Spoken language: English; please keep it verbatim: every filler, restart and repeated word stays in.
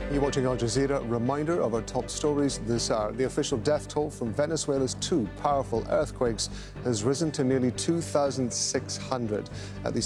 You're watching Al Jazeera. Reminder of our top stories this hour. The official death toll from Venezuela's two powerful earthquakes has risen to nearly two thousand six hundred. At the